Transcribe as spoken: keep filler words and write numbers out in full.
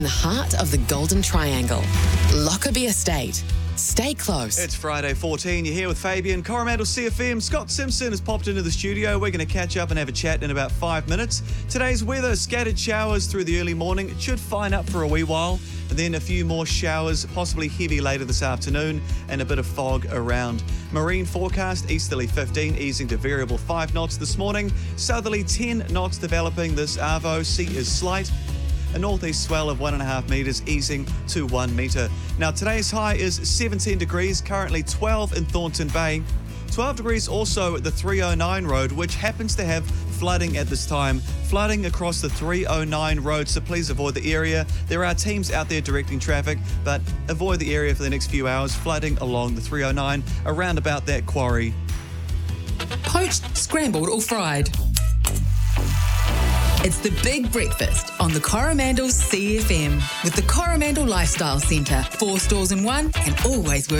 In the heart of the Golden Triangle, Lockerbie Estate. Stay close. It's Friday fourteen. You're here with Fabian, Coromandel C F M. Scott Simpson has popped into the studio. We're going to catch up and have a chat in about five minutes. Today's weather, scattered showers through the early morning. It should fine up for a wee while. And then a few more showers, possibly heavy later this afternoon, and a bit of fog around. Marine forecast, easterly fifteen, easing to variable five knots this morning. Southerly ten knots developing this Arvo. Sea is slight. A northeast swell of one and a half metres, easing to one metre. Now today's high is seventeen degrees, currently twelve in Thornton Bay. twelve degrees also at the three oh nine road, which happens to have flooding at this time. Flooding across the three oh nine road, so please avoid the area. There are teams out there directing traffic, but avoid the area for the next few hours. Flooding along the three oh nine, around about that quarry. Poached, scrambled or fried. It's the Big Breakfast on the Coromandel C F M with the Coromandel Lifestyle Centre. Four stores in one and always worth